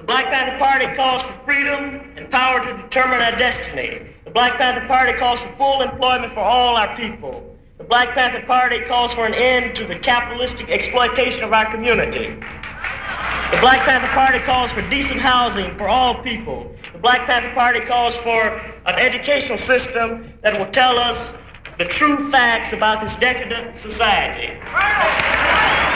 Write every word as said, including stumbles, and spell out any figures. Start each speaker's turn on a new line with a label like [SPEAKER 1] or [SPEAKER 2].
[SPEAKER 1] Black Panther Party calls for freedom and power to determine our destiny. The Black Panther Party calls for full employment for all our people. The Black Panther Party calls for an end to the capitalistic exploitation of our community. The Black Panther Party calls for decent housing for all people. The Black Panther Party calls for an educational system that will tell us the true facts about this decadent society.